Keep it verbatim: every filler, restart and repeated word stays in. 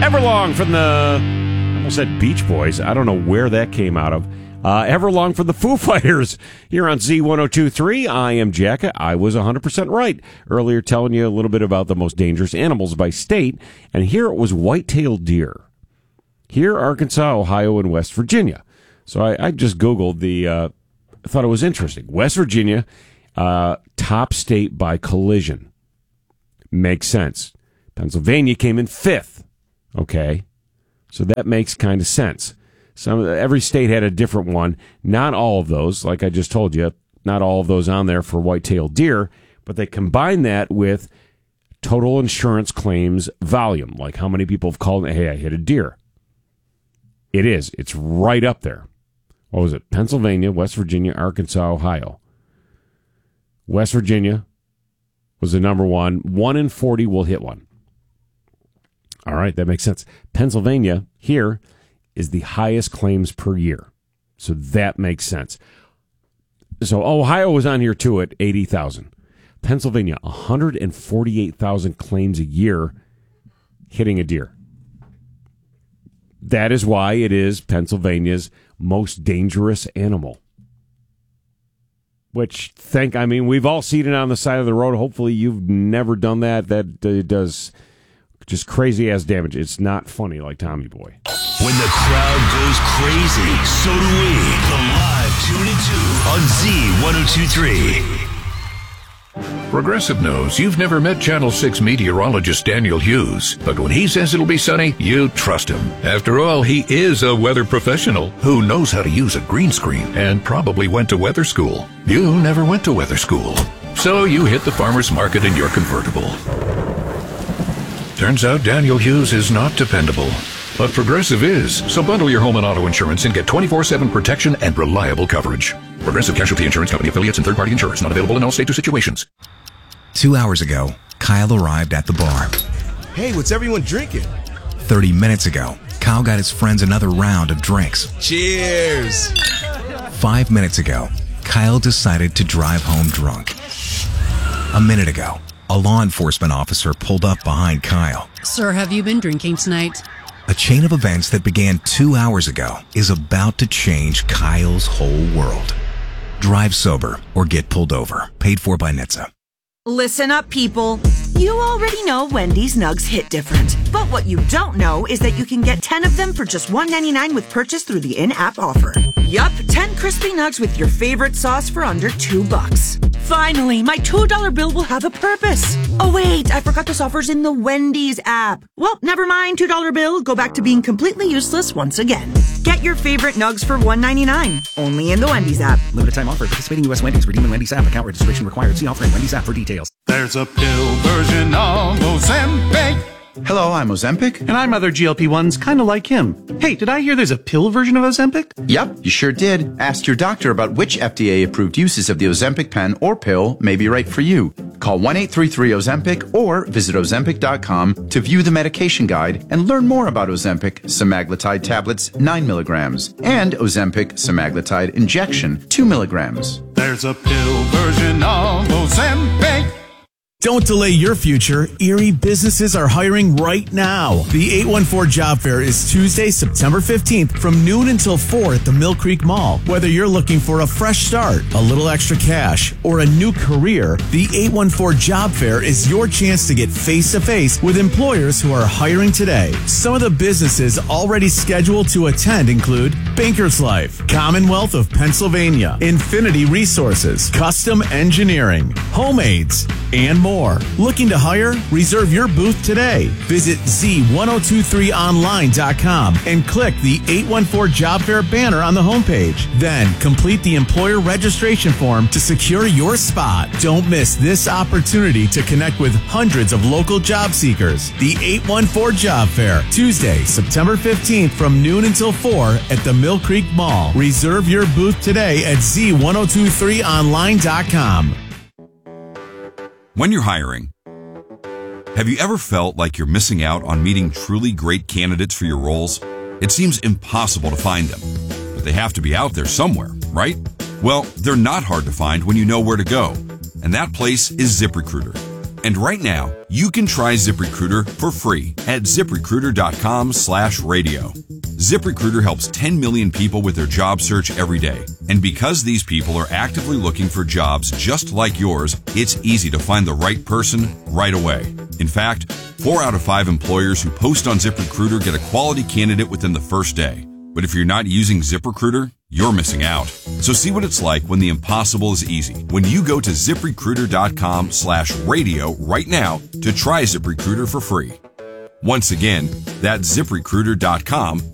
Everlong from the, I almost said Beach Boys. I don't know where that came out of. Uh, Everlong from the Foo Fighters here on Z one oh two point three. I am Jacka. I was one hundred percent right earlier telling you a little bit about the most dangerous animals by state, and here it was white-tailed deer. Here, Arkansas, Ohio, and West Virginia. So I, I just Googled the, uh, I thought it was interesting. West Virginia, uh, top state by collision. Makes sense. Pennsylvania came in fifth. Okay. So that makes kind of sense. Some every state had a different one. Not all of those, like I just told you, not all of those on there for white-tailed deer, but they combine that with total insurance claims volume, like how many people have called, hey, I hit a deer. It is. It's right up there. What was it? Pennsylvania, West Virginia, Arkansas, Ohio. West Virginia was the number one. One in forty will hit one. All right, that makes sense. Pennsylvania, here, is the highest claims per year. So that makes sense. So Ohio was on here too at eighty thousand. Pennsylvania, one hundred forty-eight thousand claims a year hitting a deer. That is why it is Pennsylvania's most dangerous animal. Which, thank, I mean, we've all seen it on the side of the road. Hopefully you've never done that. That uh, does just crazy-ass damage. It's not funny like Tommy Boy. When the crowd goes crazy, so do we. The live Tune Into on Z one oh two point three. Progressive knows you've never met Channel six meteorologist Daniel Hughes, but when he says it'll be sunny, you trust him. After all, he is a weather professional who knows how to use a green screen and probably went to weather school. You never went to weather school, so you hit the farmer's market in your convertible. Turns out Daniel Hughes is not dependable. But Progressive is, so bundle your home and auto insurance and get twenty-four seven protection and reliable coverage. Progressive Casualty Insurance Company affiliates and third-party insurers not available in all states or situations. Two hours ago, Kyle arrived at the bar. Hey, what's everyone drinking? Thirty minutes ago, Kyle got his friends another round of drinks. Cheers! Five minutes ago, Kyle decided to drive home drunk. A minute ago, a law enforcement officer pulled up behind Kyle. Sir, have you been drinking tonight? A chain of events that began two hours ago is about to change Kyle's whole world. Drive sober or get pulled over. Paid for by N H T S A. Listen up, people. You already know Wendy's Nugs hit different. But what you don't know is that you can get ten of them for just one ninety-nine with purchase through the in-app offer. Yup, ten crispy nugs with your favorite sauce for under two bucks. Finally, my two dollar bill will have a purpose. Oh wait, I forgot this offer's in the Wendy's app. Well, never mind, two dollar bill. Go back to being completely useless once again. Get your favorite nugs for one ninety-nine. Only in the Wendy's app. Limited time offer. Participating U S Wendy's. Redeem in Wendy's app. Account registration required. See offer in Wendy's app for details. There's a pill version of Ozempic. Hello, I'm Ozempic. And I'm other G L P ones kind of like him. Hey, did I hear there's a pill version of Ozempic? Yep, you sure did. Ask your doctor about which F D A-approved uses of the Ozempic pen or pill may be right for you. Call one eight three three Ozempic or visit Ozempic dot com to view the medication guide and learn more about Ozempic semaglutide tablets nine milligrams and Ozempic semaglutide injection two milligrams. There's a pill version of Ozempic. Don't delay your future. Erie businesses are hiring right now. The eight one four Job Fair is Tuesday, September fifteenth from noon until four at the Mill Creek Mall. Whether you're looking for a fresh start, a little extra cash, or a new career, the eight one four Job Fair is your chance to get face-to-face with employers who are hiring today. Some of the businesses already scheduled to attend include Bankers Life, Commonwealth of Pennsylvania, Infinity Resources, Custom Engineering, Home Aids, and more. More. Looking to hire? Reserve your booth today. Visit Z one oh two three online dot com and click the eight one four Job Fair banner on the homepage. Then complete the employer registration form to secure your spot. Don't miss this opportunity to connect with hundreds of local job seekers. The eight one four Job Fair, Tuesday, September fifteenth from noon until four at the Mill Creek Mall. Reserve your booth today at Z one oh two three online dot com. When you're hiring, have you ever felt like you're missing out on meeting truly great candidates for your roles? It seems impossible to find them, but they have to be out there somewhere, right? Well, they're not hard to find when you know where to go, and that place is ZipRecruiter. And right now, you can try ZipRecruiter for free at ZipRecruiter.com slash radio. ZipRecruiter helps ten million people with their job search every day. And because these people are actively looking for jobs just like yours, it's easy to find the right person right away. In fact, four out of five employers who post on ZipRecruiter get a quality candidate within the first day. But if you're not using ZipRecruiter, you're missing out. So see what it's like when the impossible is easy. When you go to ZipRecruiter.com slash radio right now to try ZipRecruiter for free. Once again, that's ZipRecruiter.com